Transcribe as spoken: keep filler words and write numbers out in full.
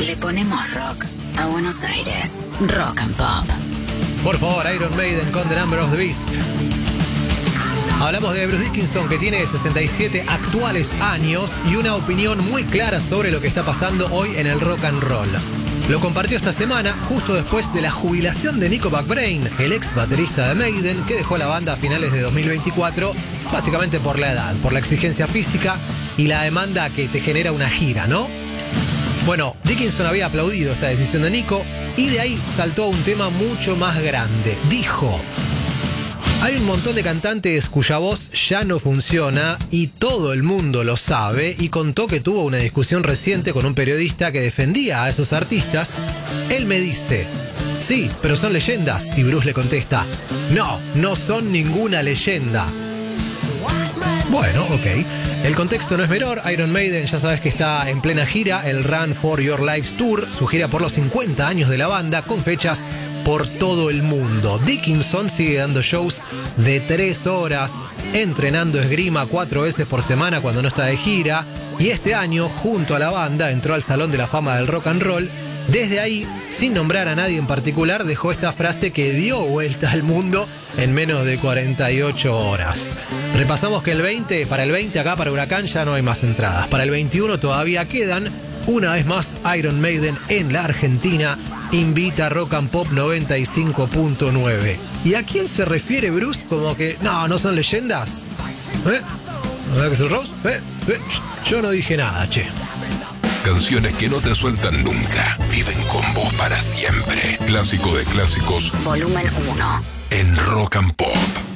Le ponemos rock a Buenos Aires. Rock and Pop. Por favor, Iron Maiden con The Number of the Beast. Hablamos de Bruce Dickinson, que tiene sesenta y siete actuales años y una opinión muy clara sobre lo que está pasando hoy en el rock and roll. Lo compartió esta semana, justo después de la jubilación de Nico McBrain, el ex baterista de Maiden, que dejó la banda a finales de dos mil veinticuatro, básicamente por la edad, por la exigencia física y la demanda que te genera una gira, ¿no? Bueno, Dickinson había aplaudido esta decisión de Nico y de ahí saltó a un tema mucho más grande. Dijo: hay un montón de cantantes cuya voz ya no funciona y todo el mundo lo sabe, y contó que tuvo una discusión reciente con un periodista que defendía a esos artistas. Él me dice: sí, pero son leyendas. Y Bruce le contesta: no, no son ninguna leyenda. Bueno, ok. El contexto no es menor. Iron Maiden, ya sabes que está en plena gira, el Run for Your Lives Tour, su gira por los cincuenta años de la banda, con fechas por todo el mundo. Dickinson sigue dando shows de tres horas, entrenando esgrima cuatro veces por semana cuando no está de gira, y este año, junto a la banda, entró al Salón de la Fama del Rock and Roll. Desde ahí, sin nombrar a nadie en particular, dejó esta frase que dio vuelta al mundo en menos de cuarenta y ocho horas. Repasamos que el veinte, para el veinte acá para Huracán ya no hay más entradas. Para el veintiuno todavía quedan. Una vez más, Iron Maiden en la Argentina invita a Rock and Pop noventa y cinco punto nueve. ¿Y a quién se refiere Bruce como que no, no son leyendas? ¿Eh? ¿No ve que es el Rose? ¿Eh? ¿Eh? Yo no dije nada, che. Canciones que no te sueltan nunca, viven con vos para siempre. Clásico de clásicos. Volumen uno. En Rock and Pop.